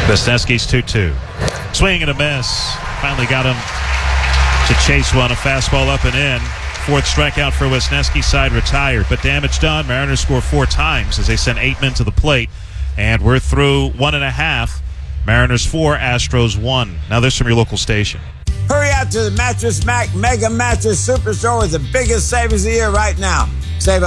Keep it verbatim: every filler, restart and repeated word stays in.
Wisniewski's two two. Swing and a miss. Finally got him to chase one. A fastball up and in. Fourth strikeout for Wisniewski. Side retired. But damage done. Mariners score four times as they send eight men to the plate. And we're through one and a half. Mariners four, Astros one. Now this from your local station. Hurry out to the Mattress Mac Mega Mattress Super Store with the biggest savings of the year right now. Save